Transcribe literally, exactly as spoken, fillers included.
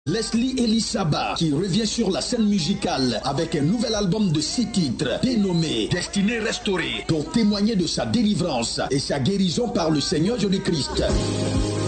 Leslie Elisaba qui revient sur la scène musicale avec un nouvel album de six titres dénommé Destinée restaurée pour témoigner de sa délivrance et sa guérison par le Seigneur Jésus-Christ.